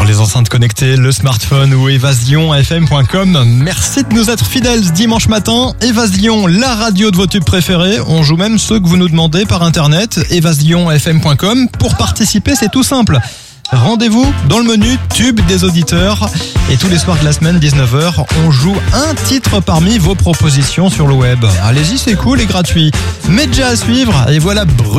les enceintes connectées, le smartphone ou evasionfm.com. Merci de nous être fidèles ce dimanche matin. Évasion, la radio de vos tubes préférés. On joue même ceux que vous nous demandez par internet, evasionfm.com. Pour participer, c'est tout simple. Rendez-vous dans le menu Tube des auditeurs. Et tous les soirs de la semaine, 19h, on joue un titre parmi vos propositions sur le web. Allez-y, c'est cool et gratuit. Mais déjà à suivre, et voilà